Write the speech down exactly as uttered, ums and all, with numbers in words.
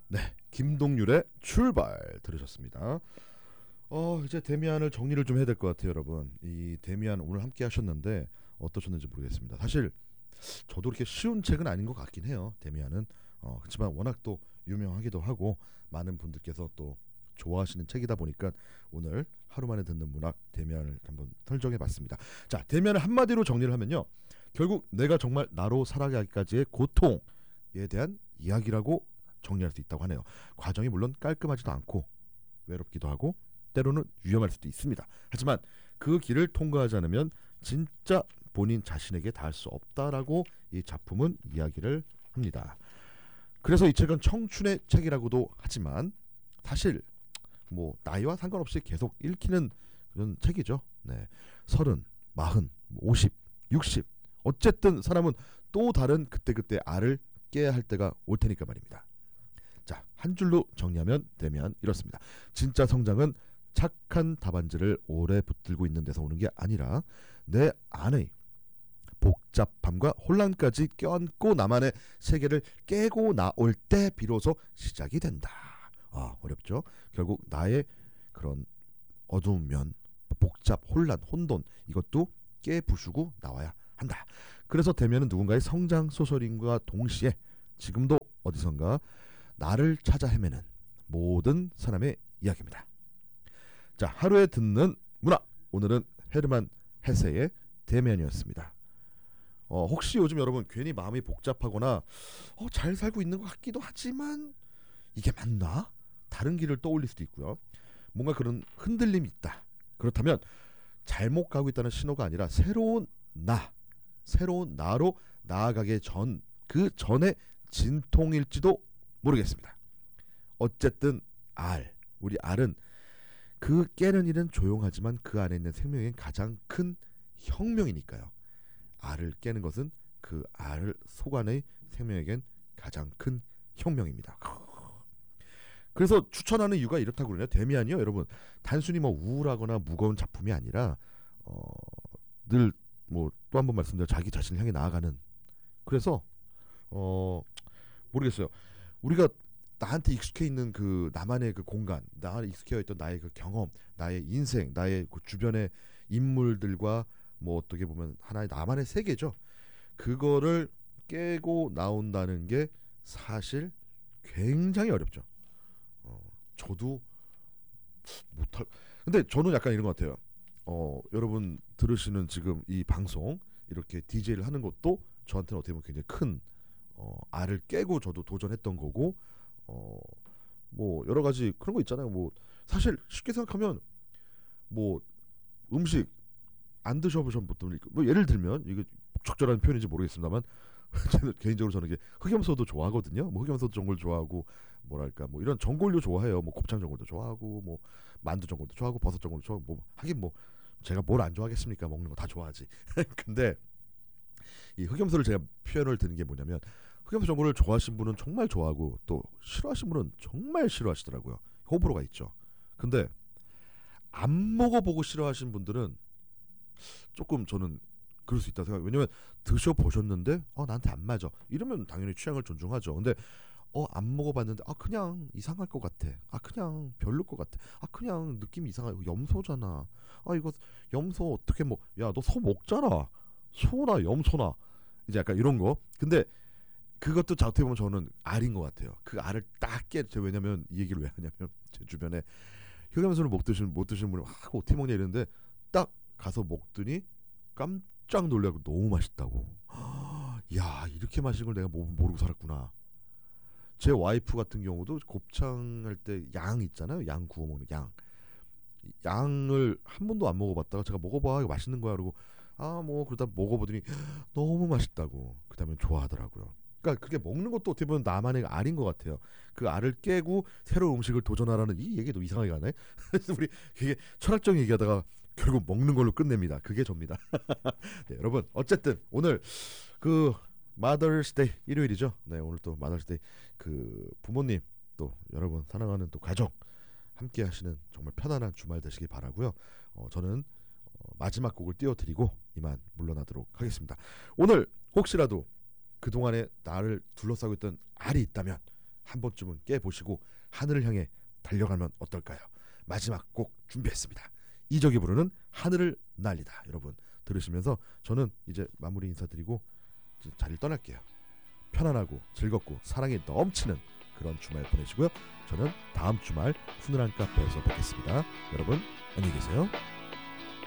네, 김동률의 출발 들으셨습니다. 어 이제 데미안을 정리를 좀 해야 될 것 같아요, 여러분. 이 데미안 오늘 함께 하셨는데 어떠셨는지 모르겠습니다. 사실 저도 그렇게 쉬운 책은 아닌 것 같긴 해요. 데미안은 어, 그렇지만 워낙 또 유명하기도 하고 많은 분들께서 또 좋아하시는 책이다 보니까 오늘 하루 만에 듣는 문학 데미안을 한번 설정해봤습니다. 자, 데미안을 한마디로 정리를 하면요, 결국 내가 정말 나로 살아가기까지의 고통에 대한 이야기라고 정리할 수 있다고 하네요. 과정이 물론 깔끔하지도 않고 외롭기도 하고 때로는 위험할 수도 있습니다. 하지만 그 길을 통과하지 않으면 진짜 본인 자신에게 닿을 수 없다라고 이 작품은 이야기를 합니다. 그래서 이 책은 청춘의 책이라고도 하지만 사실 뭐 나이와 상관없이 계속 읽히는 그런 책이죠. 네, 서른, 마흔, 오십, 육십 어쨌든 사람은 또 다른 그때그때 알을 깨야 할 때가 올 테니까 말입니다. 자, 한 줄로 정리하면 되면 이렇습니다. 진짜 성장은 착한 답안지를 오래 붙들고 있는 데서 오는 게 아니라 내 안의 복잡함과 혼란까지 껴안고 나만의 세계를 깨고 나올 때 비로소 시작이 된다. 아, 어렵죠? 결국 나의 그런 어두운 면, 복잡, 혼란, 혼돈 이것도 깨부수고 나와야 한다. 그래서 대면은 누군가의 성장 소설인과 동시에 지금도 어디선가 나를 찾아 헤매는 모든 사람의 이야기입니다. 자, 하루에 듣는 문학, 오늘은 헤르만 헤세의 데미안이었습니다. 어, 혹시 요즘 여러분 괜히 마음이 복잡하거나 어, 잘 살고 있는 것 같기도 하지만 이게 맞나? 다른 길을 떠올릴 수도 있고요. 뭔가 그런 흔들림이 있다. 그렇다면 잘못 가고 있다는 신호가 아니라 새로운 나, 새로운 나로 나아가기 전, 그 전에 진통일지도 모르겠습니다. 어쨌든 알, 우리 알은 그 깨는 일은 조용하지만 그 안에 있는 생명의 가장 큰 혁명이니까요. 알을 깨는 것은 그 알 속 안의 생명에겐 가장 큰 혁명입니다. 그래서 추천하는 이유가 이렇다고 그러네요. 데미안이요, 여러분, 단순히 뭐 우울하거나 무거운 작품이 아니라 어, 늘 뭐 또 한 번 말씀드려 자기 자신을 향해 나아가는. 그래서 어 모르겠어요. 우리가 나한테 익숙해 있는 그 나만의 그 공간, 나 익숙해 있던 나의 그 경험, 나의 인생, 나의 그 주변의 인물들과 뭐 어떻게 보면 하나의 나만의 세계죠. 그거를 깨고 나온다는 게 사실 굉장히 어렵죠. 어, 저도 못할. 근데 저는 약간 이런 것 같아요. 어, 여러분 들으시는 지금 이 방송 이렇게 디제이를 하는 것도 저한테는 어떻게 보면 굉장히 큰 어, 알을 깨고 저도 도전했던 거고, 어, 뭐 여러 가지 그런 거 있잖아요. 뭐 사실 쉽게 생각하면 뭐 음식 안 드셔보신 분들, 뭐 예를 들면 이게 적절한 표현인지 모르겠습니다만 저는 개인적으로 저는 이게 흑염소도 좋아하거든요. 뭐 흑염소도 전골 좋아하고 뭐랄까 뭐 이런 전골류 좋아해요. 뭐 곱창 전골도 좋아하고 뭐 만두 전골도 좋아하고 버섯 전골도 좋아하고 뭐 하긴 뭐 제가 뭘 안 좋아하겠습니까? 먹는 거 다 좋아하지. 근데 이 흑염소를 제가 표현을 드는 게 뭐냐면 흑염소 전골을 좋아하시는 분은 정말 좋아하고 또 싫어하시는 분은 정말 싫어하시더라고요. 호불호가 있죠. 근데 안 먹어보고 싫어하시는 분들은 조금 저는 그럴 수 있다 생각. 왜냐면 드셔보셨는데 어 나한테 안 맞아 이러면 당연히 취향을 존중하죠. 근데 어 안 먹어봤는데 아 그냥 이상할 것 같아, 아 그냥 별로일 것 같아, 아 그냥 느낌이 이상해, 염소잖아, 아 이거 염소 어떻게 뭐 야 너 소 먹잖아, 소나 염소나, 이제 약간 이런 거. 근데 그것도 어떻게 보면 저는 알인 것 같아요. 그 알을 딱 깨. 왜냐면 이 얘기를 왜 하냐면 제 주변에 흑염소를 못 드시는 못 드시는 분이 아 어떻게 먹냐 이랬는데 딱 가서 먹더니 깜짝 놀라고 너무 맛있다고. 야 이렇게 맛있는 걸 내가 모르고 살았구나. 제 와이프 같은 경우도 곱창 할 때 양 있잖아요. 양 구워 먹는 양. 양을 한 번도 안 먹어봤다가 제가 먹어봐 이거 맛있는 거야 그러고 아 뭐 그러다 먹어보더니 너무 맛있다고 그 다음에 좋아하더라고요. 그러니까 그게 먹는 것도 어떻게 보면 나만의 알인 것 같아요. 그 알을 깨고 새로운 음식을 도전하라는 이 얘기도 이상하게 가네. 그래서 우리 되게 철학적인 얘기하다가 결국 먹는 걸로 끝냅니다. 그게 접니다. 네, 여러분 어쨌든 오늘 그 마더스데이 일요일이죠. 네, 오늘 또 마더스데이 그 부모님 또 여러분 사랑하는 또 가족 함께 하시는 정말 편안한 주말 되시길 바라고요. 어, 저는 어, 마지막 곡을 띄워드리고 이만 물러나도록 하겠습니다. 오늘 혹시라도 그동안에 나를 둘러싸고 있던 알이 있다면 한 번쯤은 깨보시고 하늘을 향해 달려가면 어떨까요? 마지막 곡 준비했습니다. 이적이 부르는 하늘을 날리다. 여러분 들으시면서 저는 이제 마무리 인사드리고 자리를 떠날게요. 편안하고 즐겁고 사랑이 넘치는 그런 주말 보내시고요. 저는 다음 주말 훈훈한 카페에서 뵙겠습니다. 여러분 안녕히 계세요.